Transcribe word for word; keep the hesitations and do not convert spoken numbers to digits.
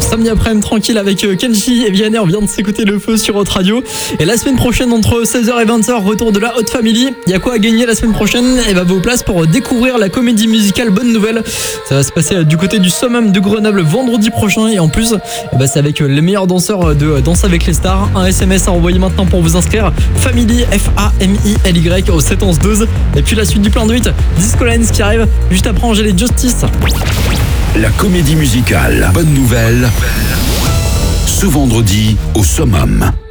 Samedi après-midi tranquille avec Kenshi et Vianney, on vient de s'écouter le feu sur Hot Radio. Et la semaine prochaine entre seize heures et vingt heures, retour de la Hot Family. Il y a quoi à gagner la semaine prochaine? Et bah vos places pour découvrir la comédie musicale Bonne Nouvelle. Ça va se passer du côté du Summum de Grenoble vendredi prochain. Et en plus, et bah c'est avec les meilleurs danseurs de Danse avec les stars. Un S M S à envoyer maintenant pour vous inscrire. Family, F A M I L Y au sept onze douze. Et puis la suite du plein de huit, Disco Lens qui arrive. Juste après Angèle et Justice. La comédie musicale Bonne Nouvelle, ce vendredi au Summum.